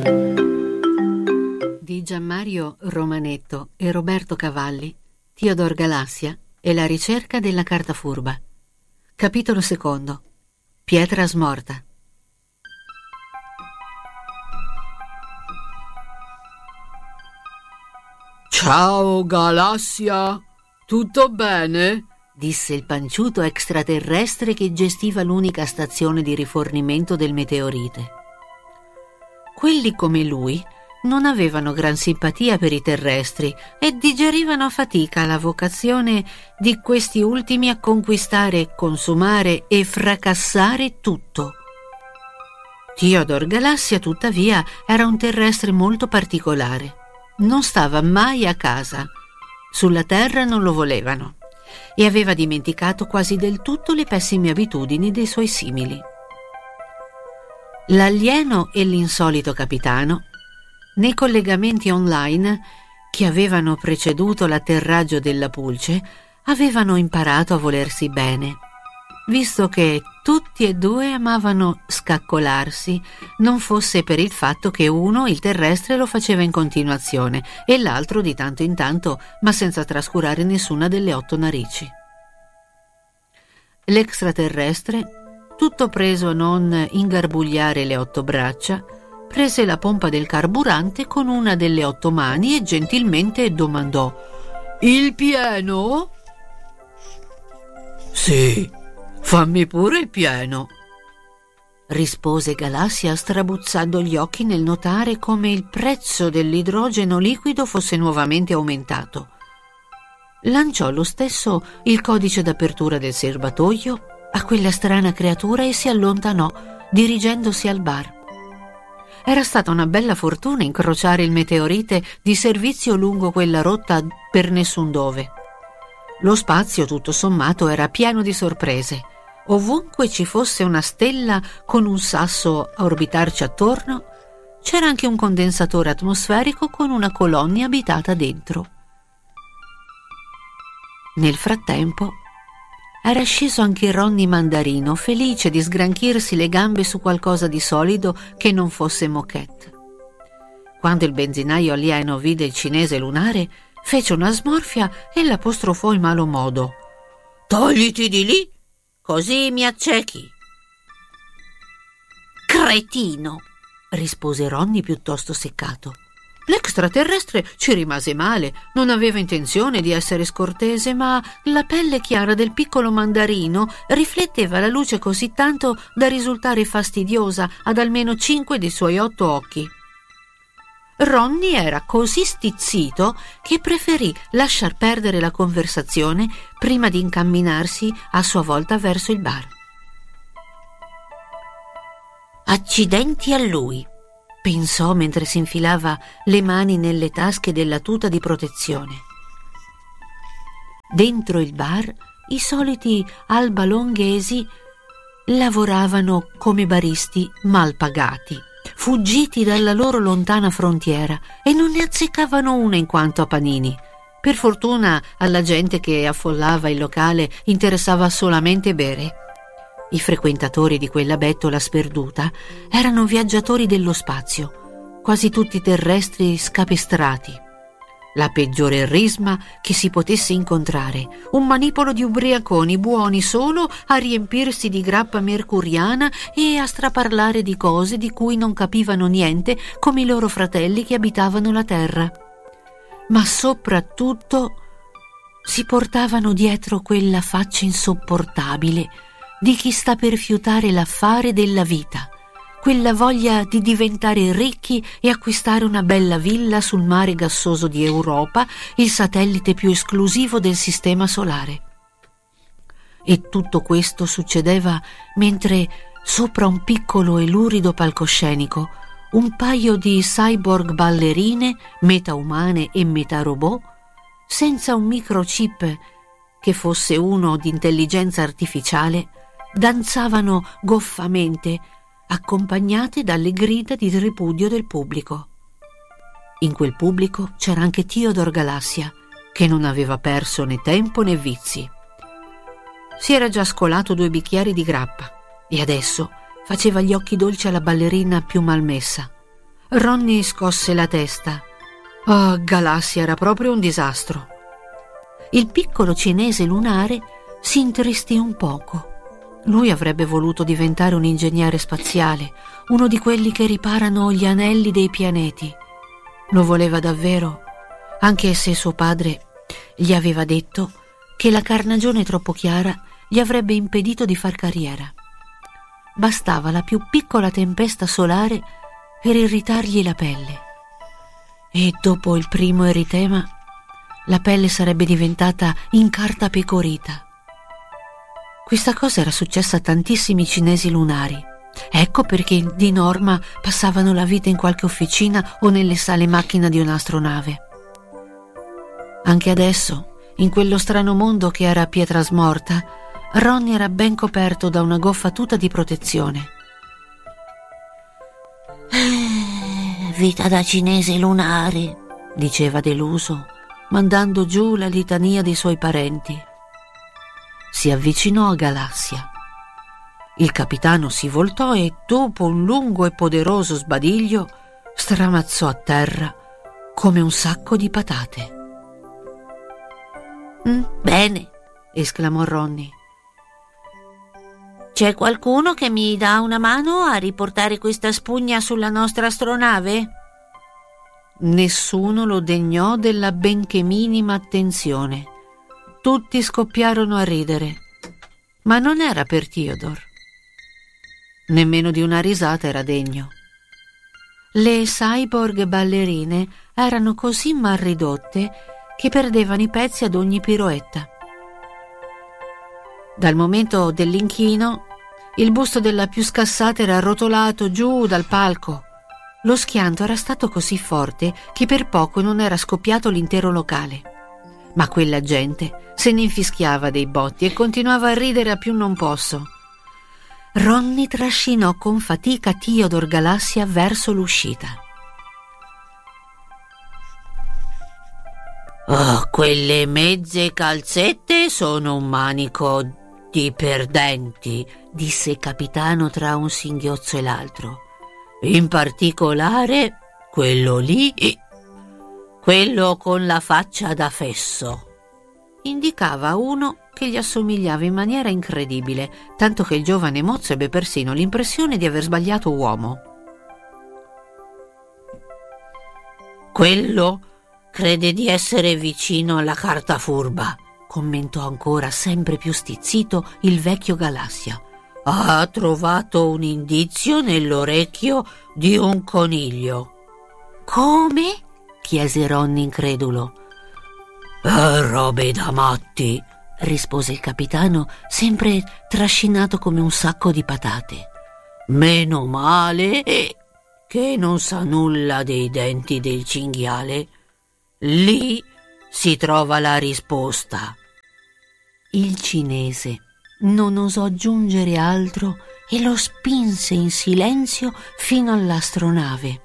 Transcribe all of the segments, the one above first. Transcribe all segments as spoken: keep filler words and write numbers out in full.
Di Gianmario Romanetto e Roberto Cavalli, Theodor Galassia e la ricerca della carta furba. Capitolo secondo. Pietra smorta. Ciao Galassia, tutto bene? Disse il panciuto extraterrestre che gestiva l'unica stazione di rifornimento del meteorite. Quelli come lui non avevano gran simpatia per i terrestri e digerivano a fatica la vocazione di questi ultimi a conquistare, consumare e fracassare tutto. Theodor Galassia, tuttavia, era un terrestre molto particolare. Non stava mai a casa. Sulla Terra non lo volevano e aveva dimenticato quasi del tutto le pessime abitudini dei suoi simili. L'alieno e l'insolito capitano, nei collegamenti online che avevano preceduto l'atterraggio della Pulce, avevano imparato a volersi bene, visto che tutti e due amavano scaccolarsi, non fosse per il fatto che uno, il terrestre, lo faceva in continuazione e l'altro di tanto in tanto, ma senza trascurare nessuna delle otto narici. L'extraterrestre, tutto preso a non ingarbugliare le otto braccia, prese la pompa del carburante con una delle otto mani e gentilmente domandò: Il pieno? Sì, fammi pure il pieno, rispose Galassia strabuzzando gli occhi nel notare come il prezzo dell'idrogeno liquido fosse nuovamente aumentato. Lanciò lo stesso il codice d'apertura del serbatoio a quella strana creatura e si allontanò, dirigendosi al bar. Era stata una bella fortuna incrociare il meteorite di servizio lungo quella rotta per nessun dove. Lo spazio, tutto sommato, era pieno di sorprese. Ovunque ci fosse una stella con un sasso a orbitarci attorno, c'era anche un condensatore atmosferico con una colonia abitata dentro. Nel frattempo era sceso anche Ronny Mandarino, felice di sgranchirsi le gambe su qualcosa di solido che non fosse moquette. Quando il benzinaio alieno vide il cinese lunare, fece una smorfia e l'apostrofò in malo modo: Togliti di lì, così mi accechi. Cretino, rispose Ronny piuttosto seccato. L'extraterrestre ci rimase male, non aveva intenzione di essere scortese, ma la pelle chiara del piccolo Mandarino rifletteva la luce così tanto da risultare fastidiosa ad almeno cinque dei suoi otto occhi. Ronny era così stizzito che preferì lasciar perdere la conversazione prima di incamminarsi a sua volta verso il bar. Accidenti a lui, pensò mentre si infilava le mani nelle tasche della tuta di protezione. Dentro il bar i soliti albalonghesi lavoravano come baristi mal pagati, fuggiti dalla loro lontana frontiera, e non ne azzeccavano una in quanto a panini. Per fortuna alla gente che affollava il locale interessava solamente bere. I frequentatori di quella bettola sperduta erano viaggiatori dello spazio, quasi tutti terrestri scapestrati. La peggiore risma che si potesse incontrare, un manipolo di ubriaconi buoni solo a riempirsi di grappa mercuriana e a straparlare di cose di cui non capivano niente, come i loro fratelli che abitavano la terra. Ma soprattutto si portavano dietro quella faccia insopportabile di chi sta per fiutare l'affare della vita, quella voglia di diventare ricchi e acquistare una bella villa sul mare gassoso di Europa, il satellite più esclusivo del sistema solare. E tutto questo succedeva mentre, sopra un piccolo e lurido palcoscenico, un paio di cyborg ballerine, metà umane e metà robot, senza un microchip che fosse uno di intelligenza artificiale, danzavano goffamente, accompagnate dalle grida di ripudio del pubblico. In quel pubblico c'era anche Theodor Galassia, che non aveva perso né tempo né vizi. Si era già scolato due bicchieri di grappa e adesso faceva gli occhi dolci alla ballerina più malmessa. Ronny scosse la testa. Oh, Galassia era proprio un disastro. Il piccolo cinese lunare si intristì un poco. Lui avrebbe voluto diventare un ingegnere spaziale, uno di quelli che riparano gli anelli dei pianeti. Lo voleva davvero, anche se suo padre gli aveva detto che la carnagione troppo chiara gli avrebbe impedito di far carriera. Bastava la più piccola tempesta solare per irritargli la pelle. E dopo il primo eritema, la pelle sarebbe diventata incartapecorita. Questa cosa era successa a tantissimi cinesi lunari. Ecco perché di norma passavano la vita in qualche officina o nelle sale macchina di un'astronave. Anche adesso, in quello strano mondo che era pietra smorta, Ronny era ben coperto da una goffa tuta di protezione. Eh, vita da cinese lunare, diceva deluso, mandando giù la litania dei suoi parenti. Si avvicinò a Galassia. Il capitano si voltò e, dopo un lungo e poderoso sbadiglio, stramazzò a terra come un sacco di patate. Mm, bene, esclamò Ronny. C'è qualcuno che mi dà una mano a riportare questa spugna sulla nostra astronave? Nessuno lo degnò della benché minima attenzione. Tutti scoppiarono a ridere, ma non era per Theodore. Nemmeno di una risata era degno. Le cyborg ballerine erano così mal ridotte che perdevano i pezzi ad ogni piroetta. Dal momento dell'inchino, il busto della più scassata era arrotolato giù dal palco. Lo schianto era stato così forte che per poco non era scoppiato l'intero locale. Ma quella gente se ne infischiava dei botti e continuava a ridere a più non posso. Ronny trascinò con fatica Theodore Galassia verso l'uscita. Oh, quelle mezze calzette sono un manico di perdenti, disse il capitano tra un singhiozzo e l'altro. In particolare quello lì, quello con la faccia da fesso. Indicava uno che gli assomigliava in maniera incredibile, tanto che il giovane mozzo ebbe persino l'impressione di aver sbagliato uomo. Quello crede di essere vicino alla carta furba, commentò ancora sempre più stizzito il vecchio Galassia. Ha trovato un indizio nell'orecchio di un coniglio. Come? chiese Ronny incredulo. Eh, robe da matti, rispose il capitano, sempre trascinato come un sacco di patate. Meno male che non sa nulla dei denti del cinghiale. Lì si trova la risposta. Il cinese non osò aggiungere altro e lo spinse in silenzio fino all'astronave.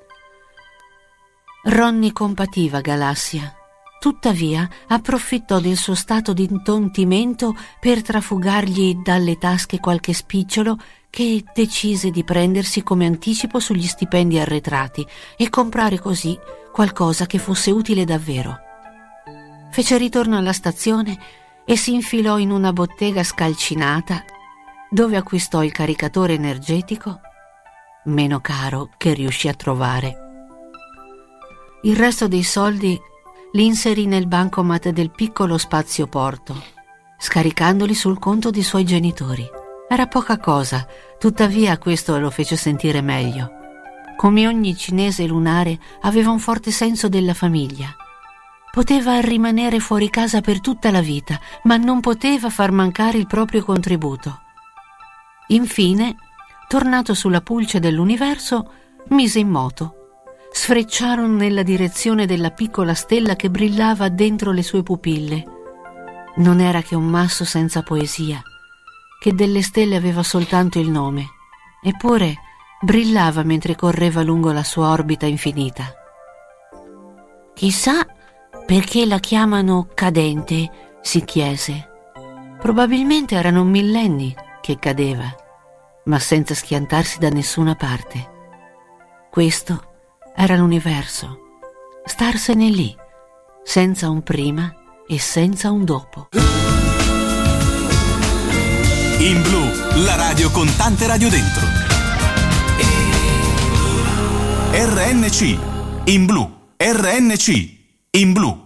Ronny compativa Galassia. Tuttavia approfittò del suo stato di intontimento per trafugargli dalle tasche qualche spicciolo che decise di prendersi come anticipo sugli stipendi arretrati e comprare così qualcosa che fosse utile davvero. Fece ritorno alla stazione e si infilò in una bottega scalcinata dove acquistò il caricatore energetico meno caro che riuscì a trovare. Il resto dei soldi li inserì nel bancomat del piccolo spazioporto, scaricandoli sul conto dei suoi genitori. Era poca cosa, tuttavia questo lo fece sentire meglio. Come ogni cinese lunare, aveva un forte senso della famiglia. Poteva rimanere fuori casa per tutta la vita, ma non poteva far mancare il proprio contributo. Infine, tornato sulla pulce dell'universo, mise in moto. Sfrecciarono nella direzione della piccola stella che brillava dentro le sue pupille. Non era che un masso senza poesia, che delle stelle aveva soltanto il nome, eppure brillava mentre correva lungo la sua orbita infinita. Chissà perché la chiamano cadente, si chiese. Probabilmente erano millenni che cadeva, ma senza schiantarsi da nessuna parte. Questo era l'universo. Starsene lì, senza un prima e senza un dopo. In Blu, la radio con tante radio dentro. R N C. In Blu. R N C. In Blu.